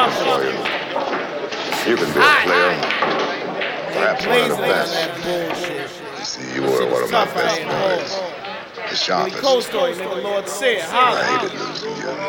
for you. You can be a player, perhaps one of the best. You see, you were one of my best boys. The sharpest. Cold story, nigga. Lord said, I hated losing you.